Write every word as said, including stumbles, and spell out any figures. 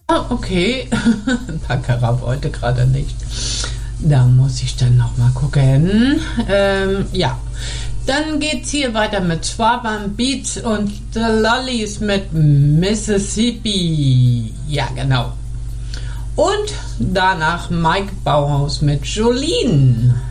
Ah, okay. Baccarat wollte gerade nicht. Da muss ich dann noch mal gucken. Ähm, ja. Dann geht's hier weiter mit Schwaben Beats und The Lollies mit Mississippi. Ja, genau. Und danach Mike Bauhaus mit Jolene.